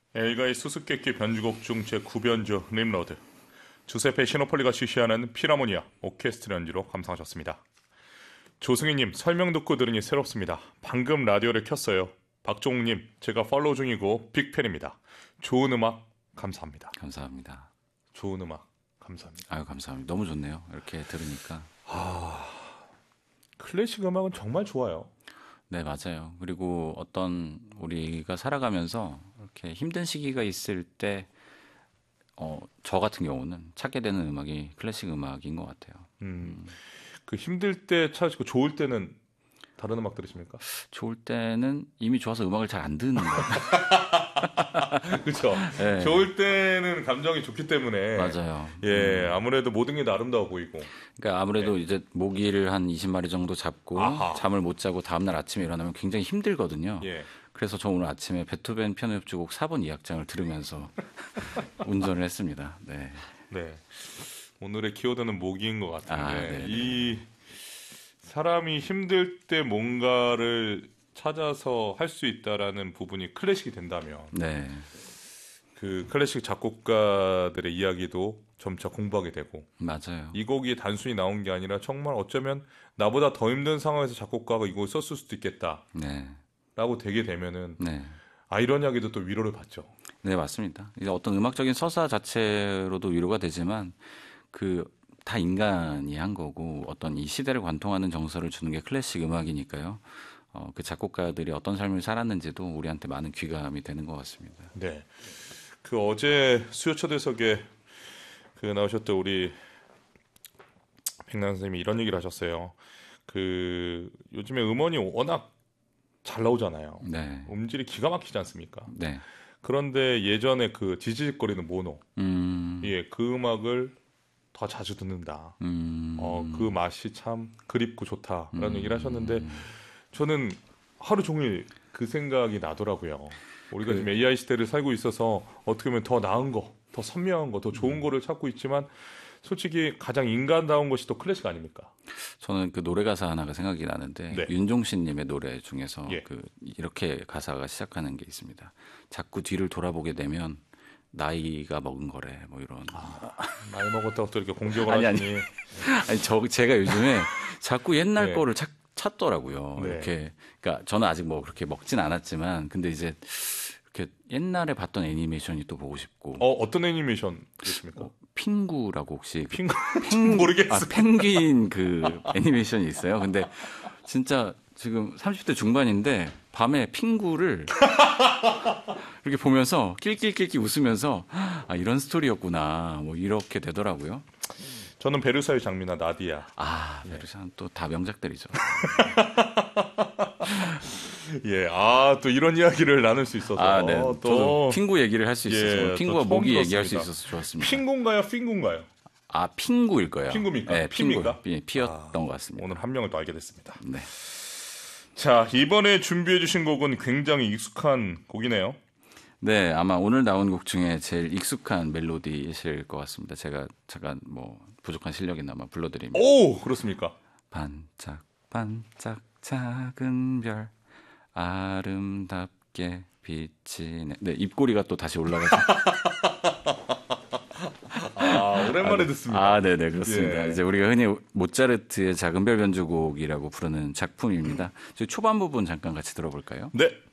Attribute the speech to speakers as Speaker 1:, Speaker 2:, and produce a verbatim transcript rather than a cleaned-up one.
Speaker 1: 엘가의 수수께끼 변주곡 중 제구 변주 림로드, 주세페 시노폴리가 지시하는 필하모니아 오케스트라 연주로 감상하셨습니다. 조승희님, 설명 듣고 들으니 새롭습니다. 방금 라디오를 켰어요. 박종욱님, 제가 팔로우 중이고 빅팬입니다. 좋은 음악 감사합니다.
Speaker 2: 감사합니다.
Speaker 1: 좋은 음악 감사합니다.
Speaker 2: 아유, 감사합니다. 너무 좋네요. 이렇게 들으니까.
Speaker 1: 아, 클래식 음악은 정말 좋아요.
Speaker 2: 네, 맞아요. 그리고 어떤 우리가 살아가면서 이렇게 힘든 시기가 있을 때, 어, 저 같은 경우는 찾게 되는 음악이 클래식 음악인 것 같아요.
Speaker 1: 음, 그 힘들 때 찾으시고 좋을 때는 다른 음악 들으십니까?
Speaker 2: 좋을 때는 이미 좋아서 음악을 잘 안 듣는 것 같아요.
Speaker 1: 그렇죠. 네. 좋을 때는 감정이 좋기 때문에
Speaker 2: 맞아요.
Speaker 1: 예, 아무래도 모든 게 아름다워 보이고.
Speaker 2: 그러니까 아무래도 네. 이제 모기를 한 이십 마리 정도 잡고 아하. 잠을 못 자고 다음날 아침에 일어나면 굉장히 힘들거든요. 예. 그래서 저 오늘 아침에 베토벤 피아노 협주곡 사 번 이 악장을 들으면서 운전을 했습니다. 네.
Speaker 1: 네. 오늘의 키워드는 모기인 것 같은데
Speaker 2: 아, 네, 네.
Speaker 1: 이 사람이 힘들 때 뭔가를 찾아서 할 수 있다라는 부분이 클래식이 된다면
Speaker 2: 네.
Speaker 1: 그 클래식 작곡가들의 이야기도 점차 공부하게 되고
Speaker 2: 맞아요.
Speaker 1: 이 곡이 단순히 나온 게 아니라 정말 어쩌면 나보다 더 힘든 상황에서 작곡가가 이 곡을 썼을 수도 있겠다
Speaker 2: 네.
Speaker 1: 라고 되게 되면은
Speaker 2: 네.
Speaker 1: 아이러니하게도 또 위로를 받죠.
Speaker 2: 네, 맞습니다. 이제 어떤 음악적인 서사 자체로도 위로가 되지만 그 다 인간이 한 거고 어떤 이 시대를 관통하는 정서를 주는 게 클래식 음악이니까요. 어, 그 작곡가들이 어떤 삶을 살았는지도 우리한테 많은 귀감이 되는 것 같습니다.
Speaker 1: 네. 그 어제 수요초대석에 그 나오셨던 우리 백남 선생님이 이런 얘기를 하셨어요. 그 요즘에 음원이 워낙 잘 나오잖아요.
Speaker 2: 네.
Speaker 1: 음질이 기가 막히지 않습니까?
Speaker 2: 네.
Speaker 1: 그런데 예전에 그 지지직거리는 모노,
Speaker 2: 음.
Speaker 1: 예, 그 음악을 더 자주 듣는다.
Speaker 2: 음.
Speaker 1: 어, 그 맛이 참 그립고 좋다라는
Speaker 2: 음.
Speaker 1: 얘기를 하셨는데 저는 하루 종일 그 생각이 나더라고요. 우리가
Speaker 2: 그...
Speaker 1: 지금 에이아이 시대를 살고 있어서 어떻게 보면 더 나은 거, 더 선명한 거, 더 좋은 음. 거를 찾고 있지만 솔직히 가장 인간다운 것이 또 클래식 아닙니까?
Speaker 2: 저는 그 노래 가사 하나가 생각이 나는데 네. 윤종신님의 노래 중에서 예. 그 이렇게 가사가 시작하는 게 있습니다. 자꾸 뒤를 돌아보게 되면 나이가 먹은 거래, 뭐 이런.
Speaker 1: 아, 나이 먹었다고 또 이렇게 공격을
Speaker 2: 아니,
Speaker 1: 하시니.
Speaker 2: 아니, 아니, 저 제가 요즘에 자꾸 옛날 네. 거를 찾, 찾더라고요.
Speaker 1: 네.
Speaker 2: 이렇게, 그러니까 저는 아직 뭐 그렇게 먹진 않았지만, 근데 이제 이렇게 옛날에 봤던 애니메이션이 또 보고 싶고.
Speaker 1: 어, 어떤 애니메이션 있습니까? 어,
Speaker 2: 핑구라고 혹시
Speaker 1: 핑구 펭... 모르겠어요.
Speaker 2: 아, 펭귄 그 애니메이션이 있어요. 근데 진짜 지금 삼십 대 중반인데 밤에 핑구를 이렇게 보면서 낄낄낄낄 웃으면서 아, 이런 스토리였구나 뭐 이렇게 되더라고요.
Speaker 1: 저는 베르사유 장미나 나디아.
Speaker 2: 아, 베르사유는 또 다 명작들이죠.
Speaker 1: 예, 아, 또 이런 이야기를 나눌 수 있어서.
Speaker 2: 아, 네. 또 핑구 얘기를 할 수 있어서. 예, 핑구와 모기 들었습니다. 얘기할 수 있어서 좋았습니다.
Speaker 1: 핑구인가요? 핑구인가요?
Speaker 2: 아, 핑구일 거예요.
Speaker 1: 핑구입니까?
Speaker 2: 네,
Speaker 1: 피입니까?
Speaker 2: 핑구. 피였던 아, 것 같습니다.
Speaker 1: 오늘 한 명을 또 알게 됐습니다.
Speaker 2: 네.
Speaker 1: 자, 이번에 준비해 주신 곡은 굉장히 익숙한 곡이네요.
Speaker 2: 네, 아마 오늘 나온 곡 중에 제일 익숙한 멜로디이실 것 같습니다. 제가 잠깐 뭐 부족한 실력이나마 불러드립니다.
Speaker 1: 오, 그렇습니까?
Speaker 2: 반짝 반짝 작은 별 아름답게 비치네. 네, 입꼬리가 또 다시 올라가죠.
Speaker 1: 아, 오랜만에
Speaker 2: 아,
Speaker 1: 듣습니다.
Speaker 2: 아, 네, 네, 그렇습니다. 예. 이제 우리가 흔히 모차르트의 작은 별 변주곡이라고 부르는 작품입니다. 저희 초반 부분 잠깐 같이 들어볼까요?
Speaker 1: 네.